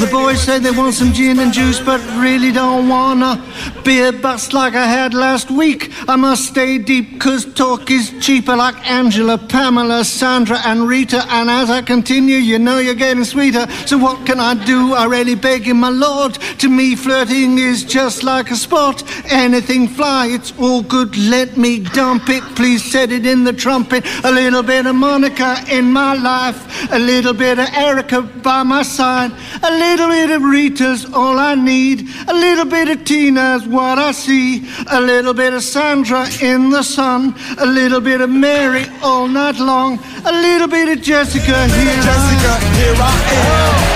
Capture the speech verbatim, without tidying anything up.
The boys say they want some gin and juice, but really don't wanna be a bust like I had last week. I must stay deep, cause talk is cheaper, like Angela, Pamela, Sandra and Rita. And as I continue, you know you're getting sweeter. So what can I do? I really beg you, my lord. To me, flirting is just like a sport. Anything fly, it's all good, let me dump it. Please set it in the trumpet. A little bit of Monica in my life, a little bit of Erica by my side, a little bit of Rita's all I need, a little bit of Tina's what I see, a little bit of Sandra in the sun, a little bit of Mary all night long, a little bit of Jessica here. Jessica, here I am.